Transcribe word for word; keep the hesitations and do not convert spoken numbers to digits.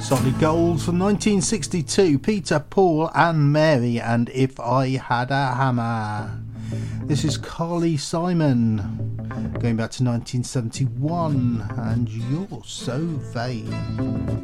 Solid Gold from nineteen sixty-two, Peter, Paul and Mary and If I Had a Hammer. This is Carly Simon going back to nineteen seventy-one and You're So Vain.